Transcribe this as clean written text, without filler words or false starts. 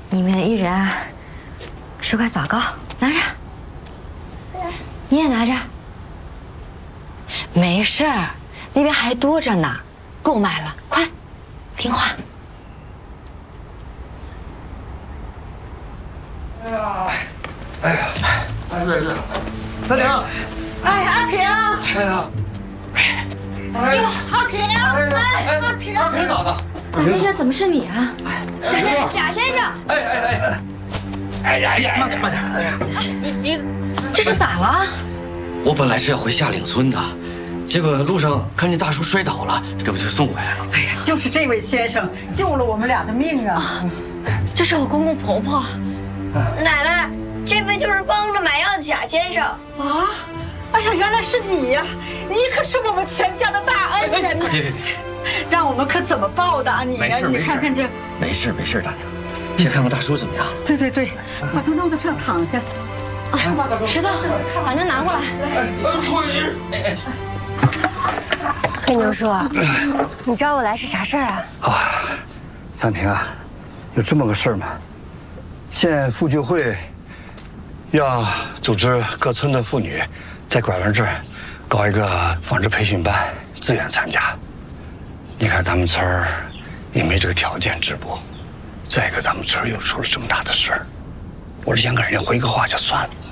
你们一人吃块枣糕，拿着。你也拿着。没事儿，那边还多着呢，够买了，快，听话。 哎呀，哎呀，哎呀，大娘， 哎，二平， 哎呀， 哎呦，二平，哎，二平， 二平嫂子， 贾先生，怎么是你啊？ 贾先生， 哎呀，慢点，哎呀，你这是咋了？ 我本来是要回下岭村的，结果路上看见大叔摔倒了，这不就送回来了？ 哎呀，就是这位先生救了我们俩的命啊！ 这是我公公婆婆。 奶奶，这位就是帮着买药的贾先生。 啊！哎呀，原来是你呀！你可是我们全家的大恩人呐！让我们可怎么报答你呀？你看看这， 没事，大娘，先看看大叔怎么样。 对，把他弄到这躺下。 石头，把那拿过来。 腿。 黑牛叔，你找我来是啥事儿啊？ 啊，三平啊，有这么个事儿吗？县妇救会要组织各村的妇女在拐弯镇搞一个纺织培训班，自愿参加。你看咱们村儿也没这个条件织布，再一个咱们村儿又出了这么大的事儿，我是想给人家回个话就算了。